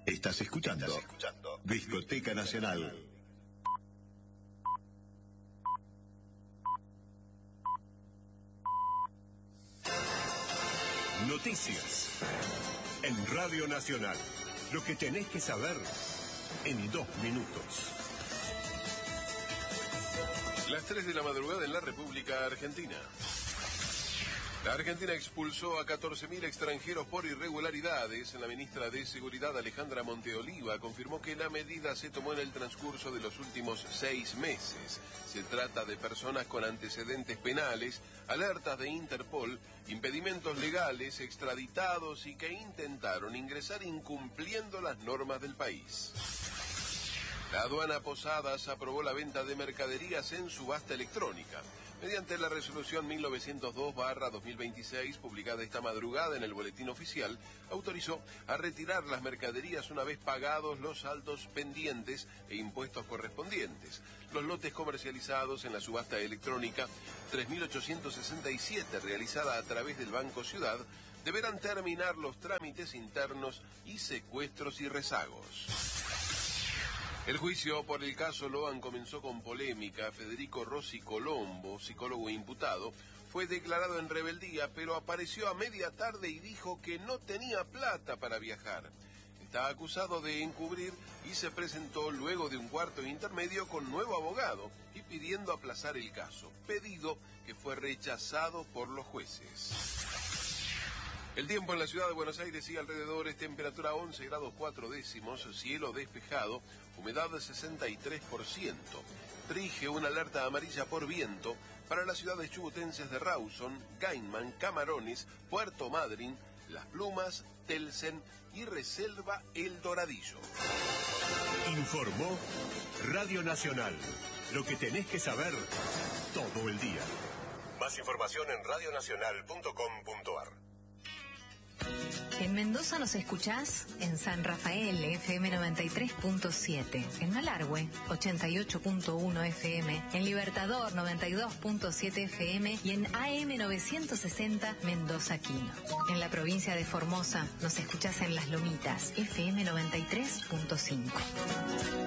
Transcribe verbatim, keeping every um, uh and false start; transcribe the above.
Estás escuchando, Estás escuchando Discoteca Nacional. Noticias en Radio Nacional. Lo que tenés que saber en dos minutos. Las tres de la madrugada en la República Argentina. La Argentina expulsó a catorce mil extranjeros por irregularidades. La ministra de Seguridad, Alejandra Monteoliva, confirmó que la medida se tomó en el transcurso de los últimos seis meses. Se trata de personas con antecedentes penales, alertas de Interpol, impedimentos legales, extraditados y que intentaron ingresar incumpliendo las normas del país. La aduana Posadas aprobó la venta de mercaderías en subasta electrónica. Mediante la resolución mil novecientos dos barra dos mil veintiséis, publicada esta madrugada en el Boletín Oficial, autorizó a retirar las mercaderías una vez pagados los saldos pendientes e impuestos correspondientes. Los lotes comercializados en la subasta electrónica tres mil ochocientos sesenta y siete, realizada a través del Banco Ciudad, deberán terminar los trámites internos y secuestros y rezagos. El juicio por el caso Loan comenzó con polémica. Federico Rossi Colombo, psicólogo imputado, fue declarado en rebeldía, pero apareció a media tarde y dijo que no tenía plata para viajar. Está acusado de encubrir y se presentó luego de un cuarto intermedio con nuevo abogado y pidiendo aplazar el caso, pedido que fue rechazado por los jueces. El tiempo en la ciudad de Buenos Aires y alrededores: temperatura once grados cuatro décimos, cielo despejado, humedad sesenta y tres por ciento. Rige una alerta amarilla por viento para las ciudades chubutenses de Rawson, Gaiman, Camarones, Puerto Madryn, Las Plumas, Telsen y Reserva El Doradillo. Informó Radio Nacional. Lo que tenés que saber todo el día. Más información en radio nacional punto com punto a r. En Mendoza nos escuchás en San Rafael, F M noventa y tres punto siete, en Malargüe, ochenta y ocho punto uno F M, en Libertador, noventa y dos punto siete F M y en A M novecientos sesenta Mendoza Quino. En la provincia de Formosa nos escuchás en Las Lomitas, F M noventa y tres punto cinco.